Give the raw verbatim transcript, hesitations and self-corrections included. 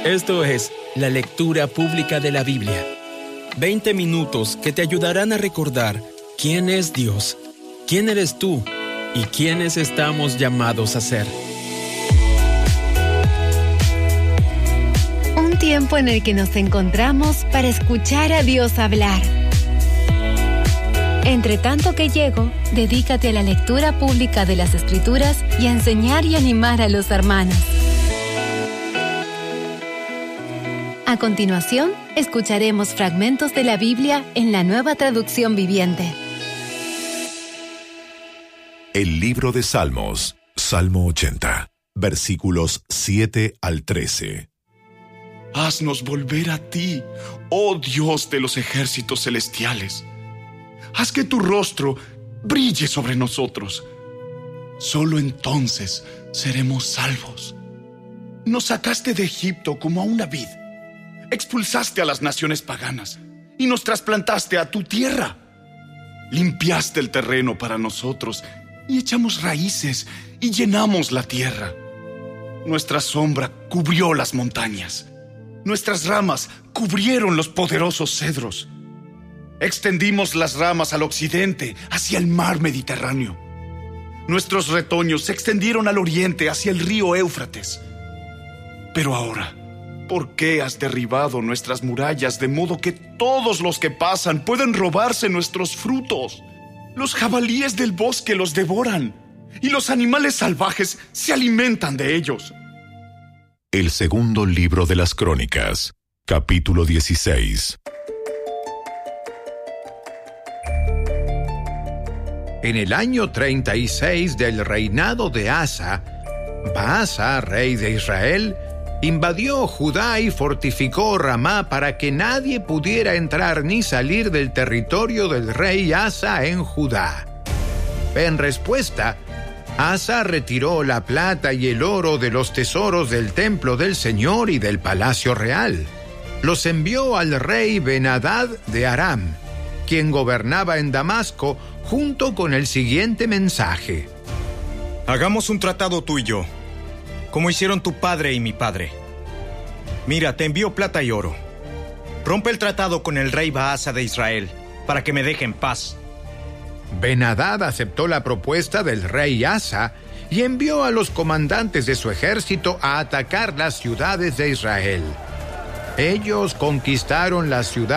Esto es la lectura pública de la Biblia. veinte minutos que te ayudarán a recordar quién es Dios, quién eres tú y quiénes estamos llamados a ser. Un tiempo en el que nos encontramos para escuchar a Dios hablar. Entre tanto que llego, dedícate a la lectura pública de las Escrituras y a enseñar y animar a los hermanos. A continuación, escucharemos fragmentos de la Biblia en la Nueva Traducción Viviente. El libro de Salmos, Salmo ochenta, versículos siete al trece. Haznos volver a ti, oh Dios de los ejércitos celestiales. Haz que tu rostro brille sobre nosotros. Solo entonces seremos salvos. Nos sacaste de Egipto como a una vid. Expulsaste a las naciones paganas y nos trasplantaste a tu tierra. Limpiaste el terreno para nosotros y echamos raíces y llenamos la tierra. Nuestra sombra cubrió las montañas. Nuestras ramas cubrieron los poderosos cedros. Extendimos las ramas al occidente, hacia el mar Mediterráneo. Nuestros retoños se extendieron al oriente, hacia el río Éufrates. Pero ahora, ¿por qué has derribado nuestras murallas de modo que todos los que pasan pueden robarse nuestros frutos? Los jabalíes del bosque los devoran y los animales salvajes se alimentan de ellos. El segundo libro de las Crónicas, capítulo dieciséis. En el año treinta y seis del reinado de Asa, Baasa, rey de Israel, invadió Judá y fortificó Ramá para que nadie pudiera entrar ni salir del territorio del rey Asa en Judá. En respuesta, Asa retiró la plata y el oro de los tesoros del templo del Señor y del palacio real. Los envió al rey Ben-Hadad de Aram, quien gobernaba en Damasco, junto con el siguiente mensaje: Hagamos un tratado tú y yo, como hicieron tu padre y mi padre. Mira, te envío plata y oro. Rompe el tratado con el rey Baasa de Israel, para que me deje en paz. Ben-Hadad aceptó la propuesta del rey Asa y envió a los comandantes de su ejército a atacar las ciudades de Israel. Ellos conquistaron las ciudades